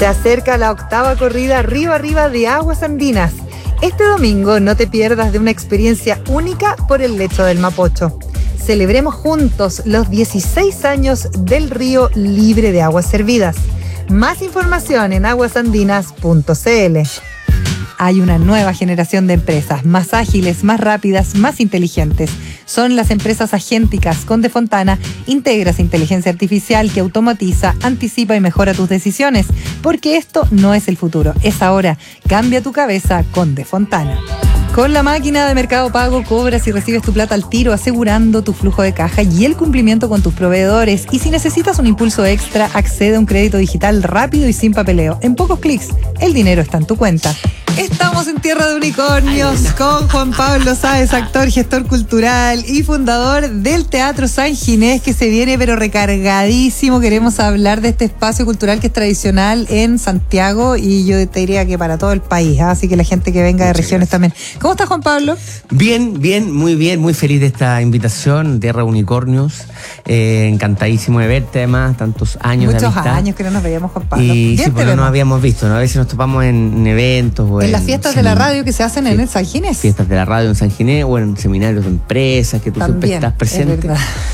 Se acerca la 8ª corrida Río Arriba de Aguas Andinas. Este domingo no te pierdas de una experiencia única por el lecho del Mapocho. Celebremos juntos los 16 años del río libre de aguas servidas. Más información en aguasandinas.cl. Hay una nueva generación de empresas, más ágiles, más rápidas, más inteligentes. Son las empresas agénticas. Con Defontana integras inteligencia artificial que automatiza, anticipa y mejora tus decisiones. Porque esto no es el futuro, es ahora. Cambia tu cabeza con Defontana. Con la máquina de Mercado Pago cobras y recibes tu plata al tiro, asegurando tu flujo de caja y el cumplimiento con tus proveedores. Y si necesitas un impulso extra, accede a un crédito digital rápido y sin papeleo. En pocos clics, el dinero está en tu cuenta. Estamos en Tierra de Unicornios con Juan Pablo Sáez, actor, gestor cultural y fundador del Teatro San Ginés, que se viene pero recargadísimo. Queremos hablar de este espacio cultural que es tradicional en Santiago y yo te diría que para todo el país, ¿eh? Así que la gente que venga de regiones también. ¿Cómo estás, Juan Pablo? Bien, muy feliz de esta invitación, Tierra de Unicornios. Encantadísimo de verte, además, tantos años de amistad. Muchos años que no nos veíamos, Juan Pablo. Y sí, porque no nos habíamos visto, ¿no? A veces nos topamos en eventos o en las fiestas de la radio que se hacen en el San Ginés. Fiestas de la radio en San Ginés o en seminarios de empresas que tú también siempre estás presente.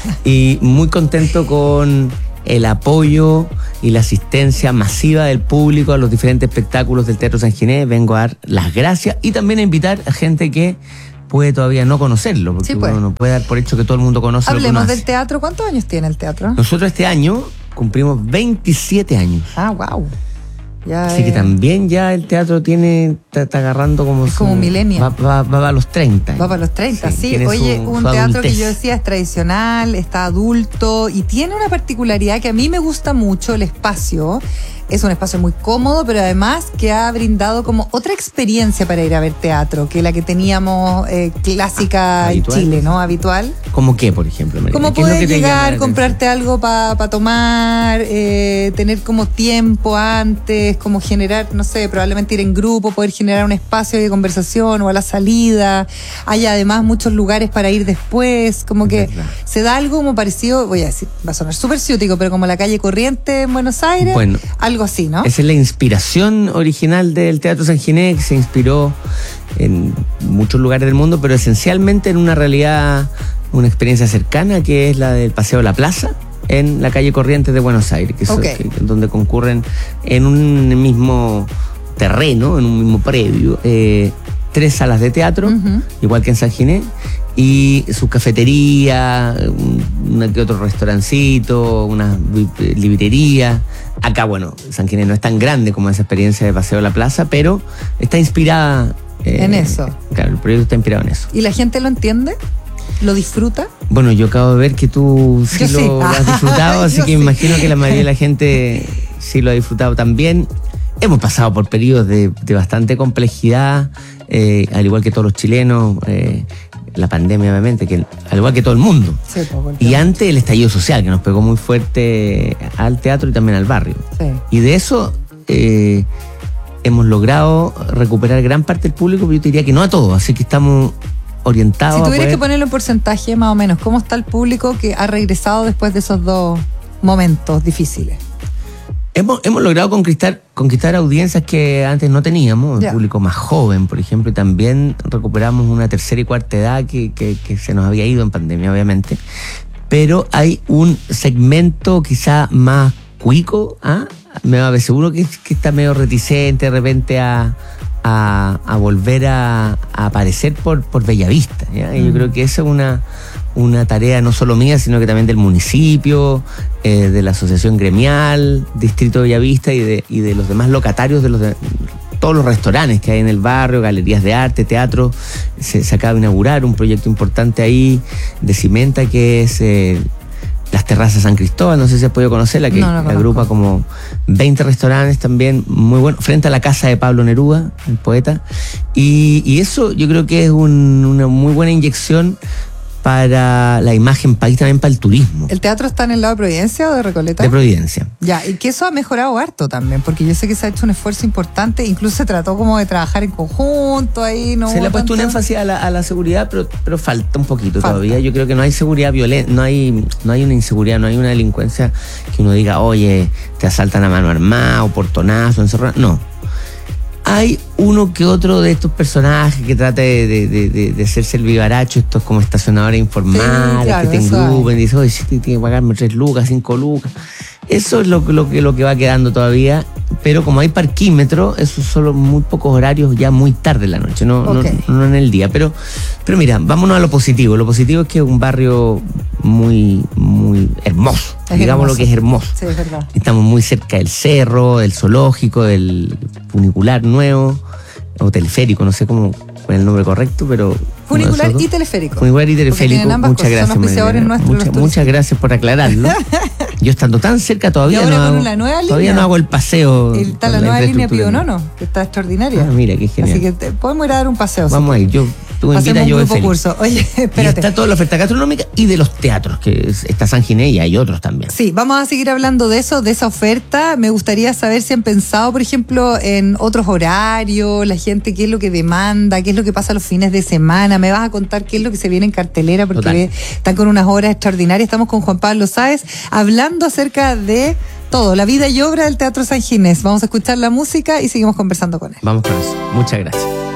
Y muy contento con el apoyo y la asistencia masiva del público a los diferentes espectáculos del Teatro San Ginés. Vengo a dar las gracias y también a invitar a gente que puede todavía no conocerlo, porque uno no puede dar por hecho que todo el mundo conoce. Hablemos del teatro. ¿Cuántos años tiene el teatro? Nosotros este año cumplimos 27 años. Ah, wow. Así que también ya el teatro está agarrando como... Es como un milenio. Va a los 30. Va para los 30, sí. Oye, un teatro que yo decía es tradicional, está adulto y tiene una particularidad que a mí me gusta mucho, el espacio. Es un espacio muy cómodo, pero además que ha brindado como otra experiencia para ir a ver teatro, que la que teníamos clásica en Chile, ¿no? Habitual. ¿Cómo qué, por ejemplo, María? Como poder llegar, comprarte algo para tomar, tener como tiempo antes, como generar, no sé, probablemente ir en grupo, poder generar un espacio de conversación o a la salida. Hay además muchos lugares para ir después, como que se da algo como parecido, voy a decir, va a sonar súper ciútico, pero como la calle Corriente en Buenos Aires, bueno, algo así, ¿no? Esa es la inspiración original del Teatro San Ginés, que se inspiró en muchos lugares del mundo, pero esencialmente en una realidad, una experiencia cercana, que es la del Paseo de la Plaza, en la calle Corrientes de Buenos Aires, donde concurren en un mismo terreno, en un mismo predio, 3 salas de teatro, igual que en San Ginés, y su cafetería, un que otro restaurancito, una librería. Acá, bueno, San Ginés no es tan grande como esa experiencia de Paseo de la Plaza, pero está inspirada en eso. Claro, el proyecto está inspirado en eso. ¿Y la gente lo entiende? ¿Lo disfruta? Bueno, yo acabo de ver que tú sí lo has disfrutado, así que imagino que la mayoría de la gente sí lo ha disfrutado también. Hemos pasado por periodos de bastante complejidad, al igual que todos los chilenos, la pandemia obviamente, que al igual que todo el mundo. Sí, y antes el estallido social, que nos pegó muy fuerte al teatro y también al barrio. Sí. Y de eso hemos logrado recuperar gran parte del público, pero yo te diría que no a todos, así que estamos orientados. Si tuvieras que ponerlo en porcentaje más o menos, ¿cómo está el público que ha regresado después de esos 2 momentos difíciles? Hemos logrado conquistar audiencias que antes no teníamos, el público más joven, por ejemplo, y también recuperamos una tercera y cuarta edad que se nos había ido en pandemia, obviamente. Pero hay un segmento quizá más cuico, me va a ver seguro que está medio reticente de repente a volver a aparecer por Bellavista, ¿ya? Y yo creo que esa es una tarea no solo mía, sino que también del municipio, de la asociación gremial, Distrito de Bellavista y de los demás locatarios de todos los restaurantes que hay en el barrio, galerías de arte, teatro. Se acaba de inaugurar un proyecto importante ahí de Cimenta, que es las Terrazas San Cristóbal, no sé si has podido conocerla, que agrupa como 20 restaurantes también muy buenos, frente a la casa de Pablo Neruda, el poeta. Y eso yo creo que es una muy buena inyección para la imagen país, también para el turismo. ¿El teatro está en el lado de Providencia o de Recoleta? De Providencia. Ya, y que eso ha mejorado harto también, porque yo sé que se ha hecho un esfuerzo importante, incluso se trató como de trabajar en conjunto ahí, ¿no? Se le ha puesto un énfasis a la seguridad, pero falta un poquito todavía. Yo creo que no hay seguridad violenta, no hay una inseguridad, no hay una delincuencia que uno diga, oye, te asaltan a mano armada, o portonazo, encerrado. No. Hay uno que otro de estos personajes que trata de hacerse el vivaracho, estos como estacionadores informales, sí, claro, que te engrupen, y dicen, oye, si tienes que pagarme 3 lucas, 5 lucas. Eso es lo que va quedando todavía, pero como hay parquímetro, eso solo muy pocos horarios, ya muy tarde en la noche, no en el día. Pero mira, vámonos a lo positivo. Lo positivo es que es un barrio muy, muy hermoso. Digamos lo que es hermoso. Sí, es verdad. Estamos muy cerca del cerro, del zoológico, del funicular nuevo, o teleférico, no sé cómo es el nombre correcto, pero... Funicular y teleférico. Funicular y teleférico, muchas gracias. Muchas gracias por aclararlo. Yo estando tan cerca todavía no hago el paseo. Está la nueva línea Pío Nono, que está extraordinaria. Ah, mira, qué genial. Así que podemos ir a dar un paseo. Vamos a ir, tú me invitas, yo voy feliz. Curso. Oye, espérate. Y está toda la oferta gastronómica y de los teatros, que está San Ginés y hay otros también. Sí, vamos a seguir hablando de eso, de esa oferta. Me gustaría saber si han pensado, por ejemplo, en otros horarios, la gente, qué es lo que demanda, qué es lo que pasa los fines de semana. Me vas a contar qué es lo que se viene en cartelera, porque están con unas horas extraordinarias. Estamos con Juan Pablo Sáez hablando acerca de todo, la vida y obra del Teatro San Ginés. Vamos a escuchar la música y seguimos conversando con él. Vamos con eso. Muchas gracias.